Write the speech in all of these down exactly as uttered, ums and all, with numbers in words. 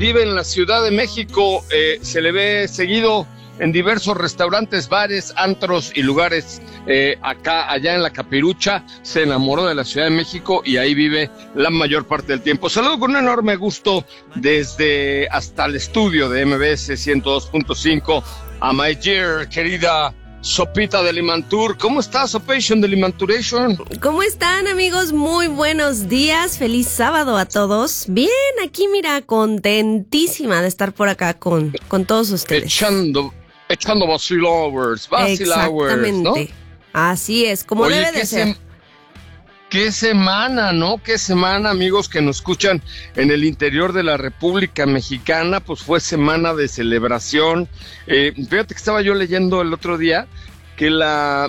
vive en la Ciudad de México, eh, se le ve seguido en diversos restaurantes, bares, antros y lugares eh, acá, allá en la Capirucha. Se enamoró de la Ciudad de México y ahí vive la mayor parte del tiempo. Saludo con un enorme gusto desde hasta el estudio de M B S ciento dos punto cinco a my dear, querida Sopita de Limantur. ¿Cómo estás, Sopation de Limanturation? ¿Cómo están, amigos? Muy buenos días. Feliz sábado a todos. Bien, aquí mira, contentísima de estar por acá con, con todos ustedes. Echando, echando vacilowers, vacilowers, ¿no? Así es, como Oye, debe de ser. Se... Qué semana, ¿no? Qué semana, amigos que nos escuchan en el interior de la República Mexicana, pues fue semana de celebración. Eh, fíjate que estaba yo leyendo el otro día que la,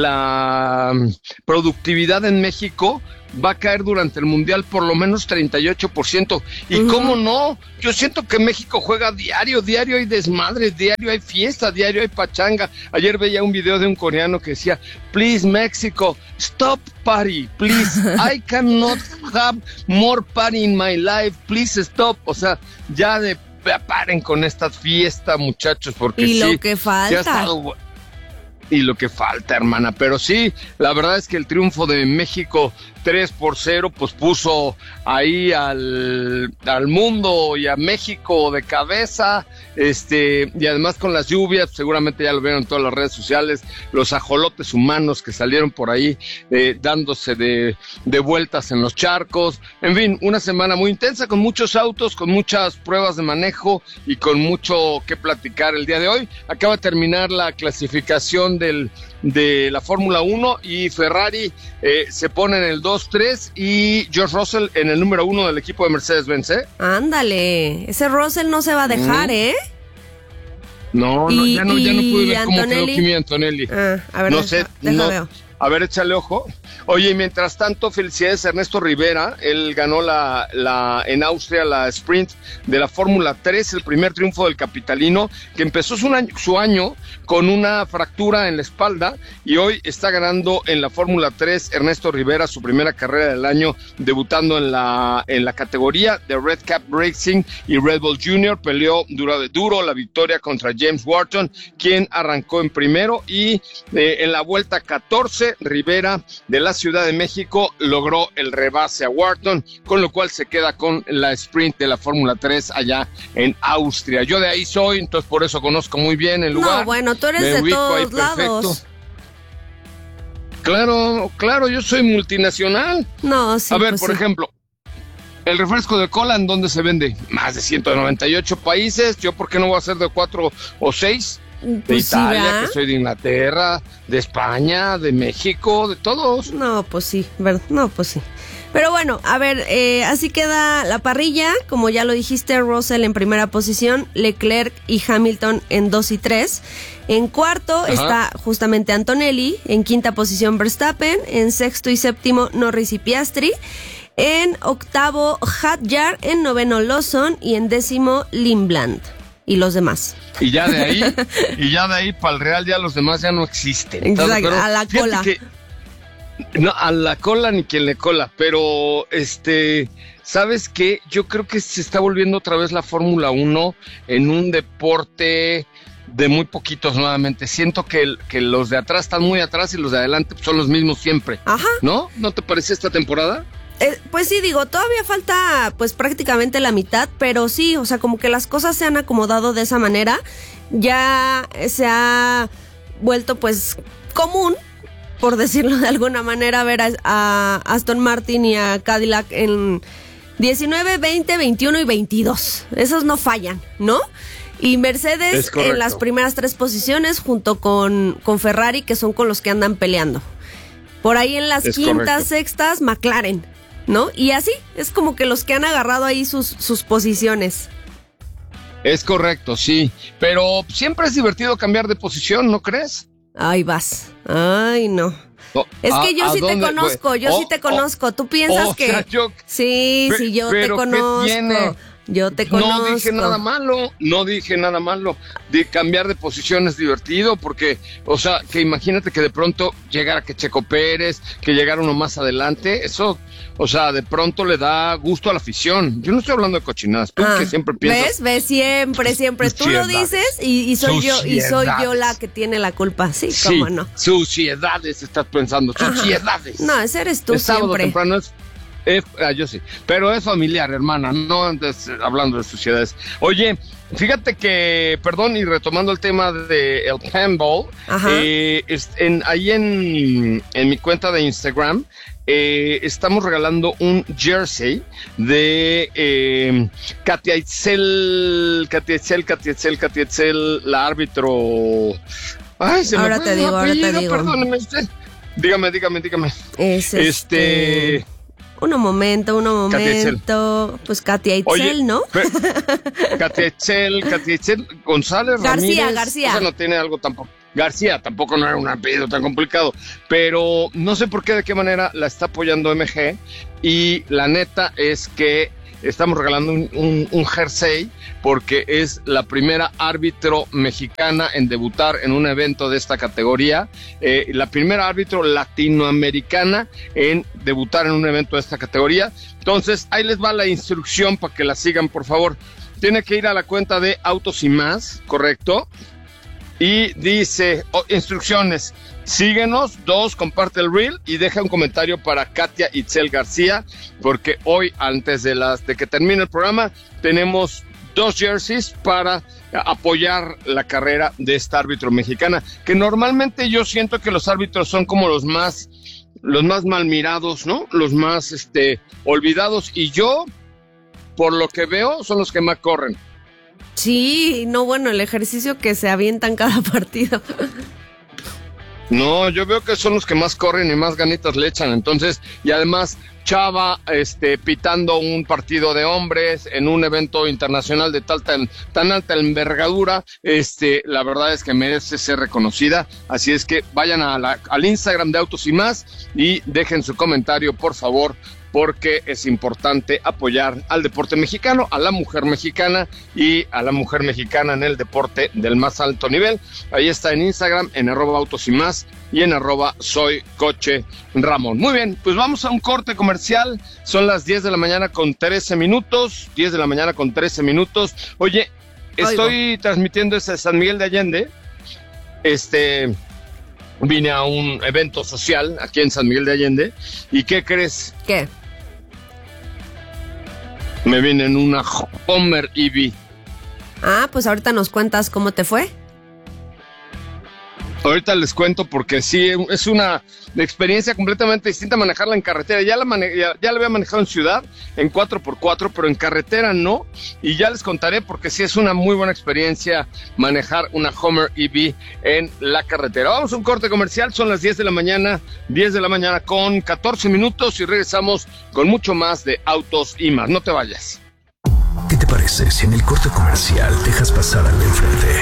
la productividad en México va a caer durante el Mundial por lo menos treinta y ocho por ciento. ¿Y uh-huh. cómo no? Yo siento que México juega diario, diario hay desmadre, diario hay fiesta, diario hay pachanga. Ayer veía un video de un coreano que decía, please Mexico, stop party, please, I cannot have more party in my life, please stop. O sea, ya de paren con esta fiesta, muchachos, porque y sí. lo que falta. Estado, y lo que falta, hermana, pero sí, la verdad es que el triunfo de México tres por cero, pues puso ahí al, al mundo y a México de cabeza, este, y además con las lluvias, seguramente ya lo vieron en todas las redes sociales, los ajolotes humanos que salieron por ahí eh, dándose de, de vueltas en los charcos, en fin, una semana muy intensa, con muchos autos, con muchas pruebas de manejo y con mucho que platicar el día de hoy. Acaba de terminar la clasificación del de la Fórmula uno y Ferrari eh, se pone en el dos tres y George Russell en el número uno del equipo de Mercedes-Benz, ¿eh? Ándale, ese Russell no se va a dejar, mm. ¿eh? No, no, y, ya no, ya no pude ver Antonelli. cómo quedó Kimi Antonelli. Ah, a ver, no deja, sé, deja no, veo. A ver, échale ojo. Oye, y mientras tanto, felicidades a Ernesto Rivera. Él ganó la, la en Austria la sprint de la Fórmula tres, el primer triunfo del capitalino, que empezó su año, su año con una fractura en la espalda y hoy está ganando en la Fórmula tres Ernesto Rivera, su primera carrera del año, debutando en la, en la categoría de Red Cap Racing y Red Bull Junior. Peleó duro de duro la victoria contra James Wharton, quien arrancó en primero, y eh, en la vuelta catorce, Rivera de la Ciudad de México logró el rebase a Wharton, con lo cual se queda con la sprint de la Fórmula tres allá en Austria. Yo de ahí soy, entonces por eso conozco muy bien el lugar. No, bueno, tú eres de todos lados. Claro, claro, yo soy multinacional. No, sí. A ver, pues por sí. ejemplo, el refresco de cola, ¿en dónde se vende? Más de ciento noventa y ocho países. ¿Yo por qué no voy a ser de cuatro o seis? De Pues Italia, sí, que soy de Inglaterra, de España, de México, de todos. No, pues sí, ¿verdad? No, pues sí. Pero bueno, a ver, eh, así queda la parrilla. Como ya lo dijiste, Russell en primera posición, Leclerc y Hamilton en dos y tres. En cuarto Ajá. está justamente Antonelli, en quinta posición Verstappen, en sexto y séptimo Norris y Piastri, en octavo Hadjar, en noveno Lawson y en décimo Lindblad. Y los demás. Y ya de ahí, y ya de ahí para el Real ya los demás ya no existen. Exacto, pero a la cola. Que, no, a la cola ni quien le cola, pero este, ¿sabes qué? Yo creo que se está volviendo otra vez la Fórmula uno en un deporte de muy poquitos nuevamente. Siento que, el, que los de atrás están muy atrás y los de adelante son los mismos siempre. Ajá. ¿No? ¿No te parece esta temporada? Eh, pues sí, digo, todavía falta pues prácticamente la mitad, pero sí, o sea, como que las cosas se han acomodado de esa manera, ya se ha vuelto pues común, por decirlo de alguna manera, ver a, a Aston Martin y a Cadillac en diecinueve, veinte, veintiuno y veintidós, esos no fallan, ¿no? Y Mercedes en las primeras tres posiciones junto con, con Ferrari, que son con los que andan peleando. Por ahí en las es quintas, correcto. Sextas, McLaren, ¿no? Y así, es como que los que han agarrado ahí sus, sus posiciones. Es correcto, sí. Pero siempre es divertido cambiar de posición, ¿no crees? Ay, vas. Ay, no. Oh, es que yo sí te conozco, yo oh, sí te conozco. Tú piensas oh, que... O sea, yo... Sí, Pe- sí, yo pero te conozco. ¿qué tiene? Yo te conozco. No dije nada malo, no dije nada malo. De cambiar de posición es divertido porque, o sea, que imagínate que de pronto llegara que Checo Pérez, que llegara uno más adelante, eso, o sea, de pronto le da gusto a la afición. Yo no estoy hablando de cochinadas, tú ah, que siempre piensas. ¿Ves? ¿Ves? Siempre, siempre. Tú lo dices y, y soy yo y soy yo la que tiene la culpa. Sí, cómo sí, no. Suciedades estás pensando, suciedades. No, ese eres tú el sábado siempre. Temprano es, es, ah, yo sí, pero es familiar, hermana, no andes hablando de suciedades. Oye, fíjate que, perdón, y retomando el tema de el handball, eh, en, ahí en, en mi cuenta de Instagram, Eh, estamos regalando un jersey de eh, Katia Itzel, Katia Itzel, Katia Itzel, Katia Itzel, la árbitro. Ay, se ahora me te digo, ahora te digo. Perdóneme usted. Dígame, dígame, dígame. Es este. este... Uno momento, uno momento. Pues Katia Itzel, Oye, ¿no? Katia Itzel, Katia Itzel González García, Ramírez. García. Esa no tiene algo tampoco. García, tampoco no era un apellido tan complicado, pero no sé por qué, de qué manera la está apoyando M G, y la neta es que estamos regalando un, un, un jersey porque es la primera árbitro mexicana en debutar en un evento de esta categoría, eh, la primera árbitro latinoamericana en debutar en un evento de esta categoría. Entonces, ahí les va la instrucción para que la sigan, por favor. Tiene que ir a la cuenta de Autos y Más, ¿correcto? Y dice, oh, instrucciones, síguenos, dos, comparte el reel y deja un comentario para Katia Itzel García, porque hoy, antes de, las, de que termine el programa, tenemos dos jerseys para apoyar la carrera de esta árbitro mexicana, que normalmente yo siento que los árbitros son como los más, los más mal mirados, ¿no? Los más este, olvidados, y yo, por lo que veo, son los que más corren. Sí, no, bueno, el ejercicio que se avientan cada partido. No, yo veo que son los que más corren y más ganitas le echan, entonces, y además Chava, este, pitando un partido de hombres en un evento internacional de tal, tan, tan alta envergadura, este, la verdad es que merece ser reconocida, así es que vayan a la, al Instagram de Autos y Más y dejen su comentario, por favor, porque es importante apoyar al deporte mexicano, a la mujer mexicana y a la mujer mexicana en el deporte del más alto nivel. Ahí está en Instagram, en arroba Autos y Más y en arroba Soy Coche Ramón. Muy bien, pues vamos a un corte comercial. Son las diez de la mañana con trece minutos. diez de la mañana con trece minutos. Oye, estoy Oigo. transmitiendo desde San Miguel de Allende. Este... Vine a un evento social aquí en San Miguel de Allende. ¿Y qué crees? ¿Qué? Me vine en una Homer E V. Ah, pues ahorita nos cuentas cómo te fue. Ahorita les cuento porque sí, es una experiencia completamente distinta manejarla en carretera. Ya la, mane- ya, ya la había manejado en ciudad, en cuatro por cuatro, pero en carretera no. Y ya les contaré porque sí es una muy buena experiencia manejar una Homer E V en la carretera. Vamos a un corte comercial, son las diez de la mañana, diez de la mañana con catorce minutos y regresamos con mucho más de Autos y Más. No te vayas. ¿Qué te parece si en el corte comercial dejas pasar al de enfrente?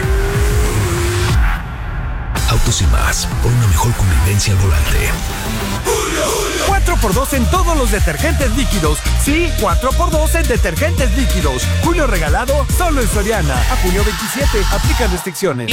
Autos y Más, por una mejor convivencia al volante. cuatro por dos en todos los detergentes líquidos. Sí, cuatro por dos en detergentes líquidos. Julio regalado solo en Soriana. A junio veintisiete, aplican restricciones.